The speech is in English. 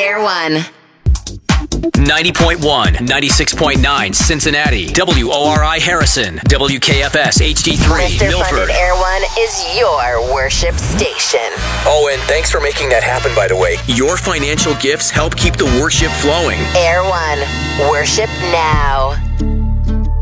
Air One. 90.1, 96.9 Cincinnati, WORI Harrison, WKFS HD3 Mr. Milford. Funded Air One is your worship station. Oh, and thanks for making that happen, by the way. Your financial gifts help keep the worship flowing. Air One. Worship now.